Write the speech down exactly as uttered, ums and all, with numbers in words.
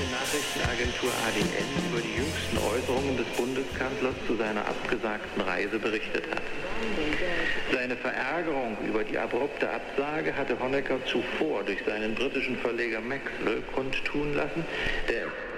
die Nachrichtenagentur A D N über die jüngsten Äußerungen des Bundeskanzlers zu seiner abgesagten Reise berichtet hat. Seine Verärgerung über die abrupte Absage hatte Honecker zuvor durch seinen britischen Verleger Maxwell kundtun lassen, der